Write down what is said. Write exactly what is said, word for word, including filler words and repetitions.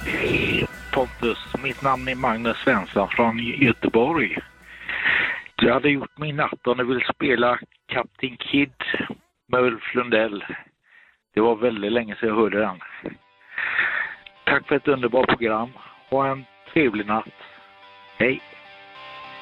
Hej Pontus, mitt namn är Magnus Svensson från Göteborg. Jag hade gjort min natt och ni vill spela Captain Kid med Ulf Lundell. Det var väldigt länge sedan jag hörde den. Tack för ett underbart program. Ha en trevlig natt. Hej!